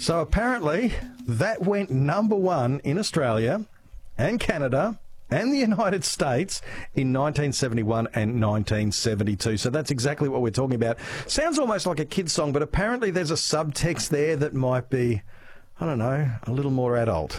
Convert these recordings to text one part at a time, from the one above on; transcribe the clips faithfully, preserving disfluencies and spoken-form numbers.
So apparently that went number one in Australia and Canada and the United States in nineteen seventy-one and nineteen seventy-two. So that's exactly what we're talking about. Sounds almost like a kid's song, but apparently there's a subtext there that might be, I don't know, a little more adult.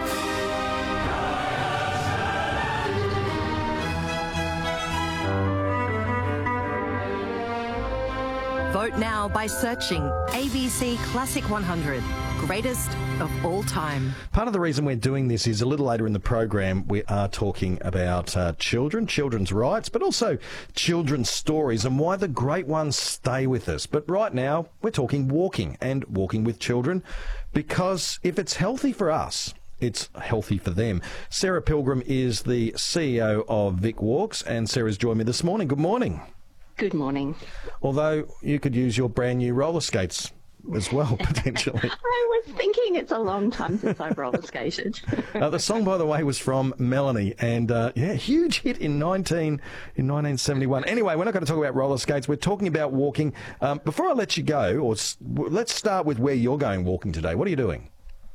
Vote now by searching A B C Classic one hundred, greatest of all time. Part of the reason we're doing this is a little later in the program we are talking about uh, children, children's rights, but also children's stories and why the great ones stay with us. But right now we're talking walking and walking with children, because if it's healthy for us, it's healthy for them. Sarah Pilgrim is the C E O of Vic Walks, and Sarah's joined me this morning. Good morning. Good morning. Although you could use your brand new roller skates as well, potentially. I was thinking it's a long time since I've roller skated. uh, the song, by the way, was from Melanie, and uh, yeah, huge hit in nineteen in nineteen seventy-one. Anyway, we're not going to talk about roller skates. We're talking about walking. Um, before I let you go, or s- let's start with where you're going walking today. What are you doing?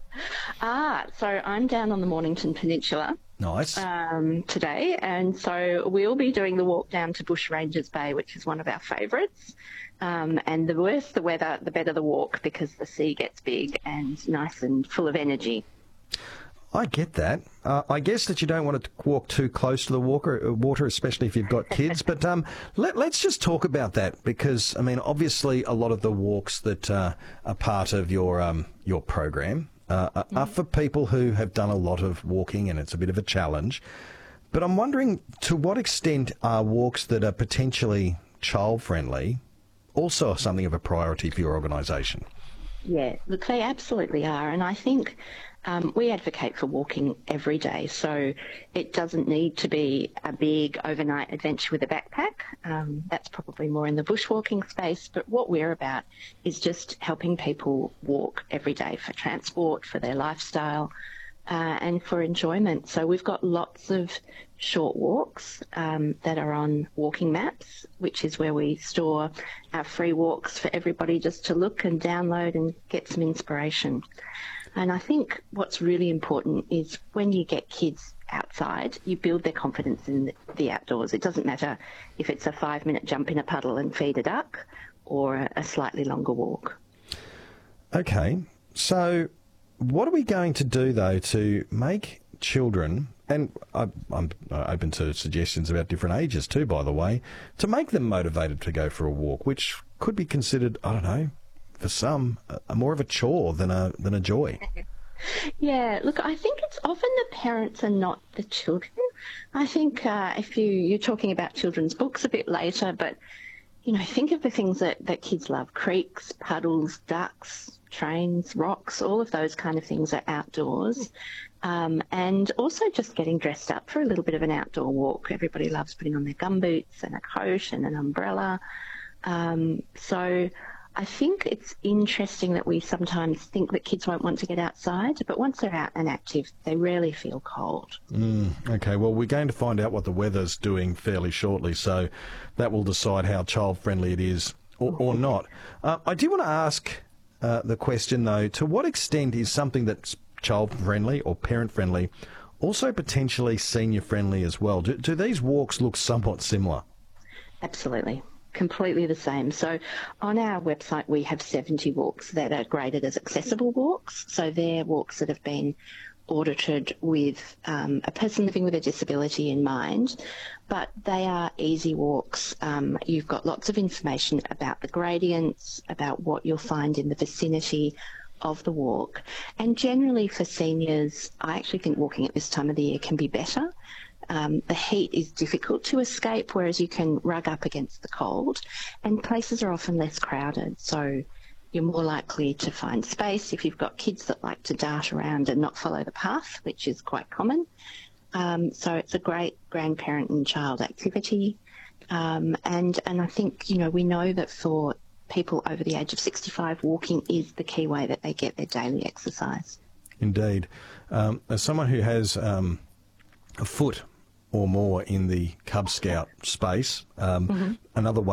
Ah, so I'm down on the Mornington Peninsula. Nice. Um, today, and so we'll be doing the walk down to Bush Rangers Bay, which is one of our favourites. Um, and the worse the weather, the better the walk, because the sea gets big and nice and full of energy. I get that. Uh, I guess that you don't want to walk too close to the water, water especially if you've got kids. But um, let, let's just talk about that, because, I mean, obviously a lot of the walks that uh, are part of your um, your program uh, are for people who have done a lot of walking, and it's a bit of a challenge. But I'm wondering, to what extent are walks that are potentially child-friendly also something of a priority for your organisation? Yeah, look, they absolutely are. And I think um, we advocate for walking every day. So it doesn't need to be a big overnight adventure with a backpack. Um, that's probably more in the bushwalking space. But what we're about is just helping people walk every day for transport, for their lifestyle, uh, and for enjoyment. So we've got lots of short walks um, that are on walking maps, which is where we store our free walks for everybody just to look and download and get some inspiration. And I think what's really important is when you get kids outside, you build their confidence in the outdoors. It doesn't matter if it's a five-minute jump in a puddle and feed a duck or a slightly longer walk. Okay, so what are we going to do, though, to make children, and I, I'm open to suggestions about different ages too, by the way, to make them motivated to go for a walk, which could be considered, I don't know, for some, a, a more of a chore than a than a joy. Yeah, look, I think it's often the parents and not the children. I think uh, if you, you're talking about children's books a bit later, but, you know, think of the things that, that kids love: creeks, puddles, ducks, trains, rocks, all of those kind of things are outdoors. Um, and also just getting dressed up for a little bit of an outdoor walk. Everybody loves putting on their gumboots and a coat and an umbrella. Um, so I think it's interesting that we sometimes think that kids won't want to get outside, but once they're out and active, they rarely feel cold. Mm, okay, well, we're going to find out what the weather's doing fairly shortly, so that will decide how child-friendly it is or, or not. Uh, I do want to ask uh, the question, though, to what extent is something that's child-friendly or parent-friendly also potentially senior-friendly as well? Do, do these walks look somewhat similar? Absolutely. Completely the same. So on our website, we have seventy walks that are graded as accessible walks. So they're walks that have been audited with um, a person living with a disability in mind, but they are easy walks. Um, you've got lots of information about the gradients, about what you'll find in the vicinity of the walk. And generally for seniors, I actually think walking at this time of the year can be better. Um, the heat is difficult to escape, whereas you can rug up against the cold, and places are often less crowded. So you're more likely to find space if you've got kids that like to dart around and not follow the path, which is quite common. Um, so it's a great grandparent and child activity. Um, and, and I think, you know, we know that for people over the age of sixty-five, walking is the key way that they get their daily exercise. Indeed. Um, as someone who has um, a foot or more in the Cub Scout space, um, mm-hmm. another way